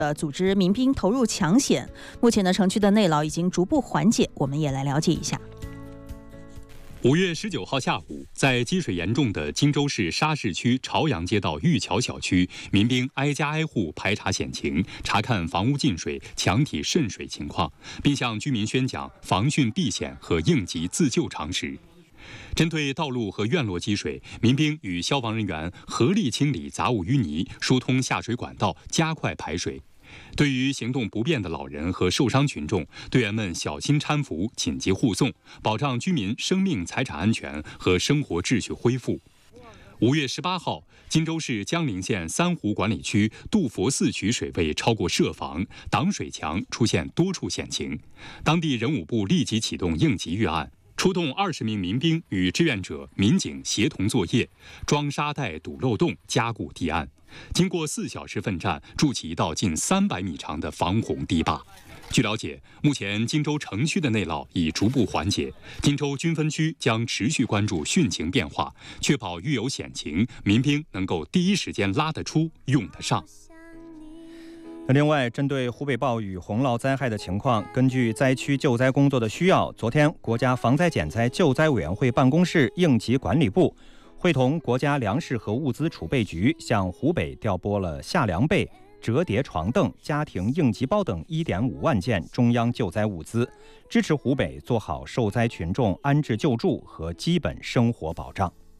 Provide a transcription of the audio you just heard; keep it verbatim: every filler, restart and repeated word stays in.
呃，组织民兵投入抢险。目前呢，城区的内涝已经逐步缓解，我们也来了解一下。 五月十九号下午，在积水严重的荆州市沙市区朝阳街道玉桥小区，民兵挨家挨户排查险情，查看房屋进水、墙体渗水情况，并向居民宣讲防汛避险和应急自救常识。针对道路和院落积水，民兵与消防人员合力清理杂物淤泥，疏通下水管道，加快排水。对于行动不便的老人和受伤群众，队员们小心搀扶、紧急护送，保障居民生命财产安全和生活秩序恢复。五月十八号，荆州市江陵县三湖管理区杜佛寺渠水位超过设防，挡水墙出现多处险情，当地人武部立即启动应急预案。出动二十名民兵与志愿者、民警协同作业，装沙袋、堵漏洞、加固堤岸。经过四小时奋战，筑起一道近三百米长的防洪堤坝。据了解，目前荆州城区的内涝已逐步缓解，荆州军分区将持续关注汛情变化，确保遇有险情，民兵能够第一时间拉得出、用得上。 另外，针对湖北暴雨洪涝灾害的情况，根据灾区救灾工作的需要，昨天国家防灾减灾救灾委员会办公室应急管理部会同国家粮食和物资储备局向湖北调拨了夏凉被、折叠床凳、家庭应急包等 一点五万件中央救灾物资，支持湖北做好受灾群众安置救助和基本生活保障。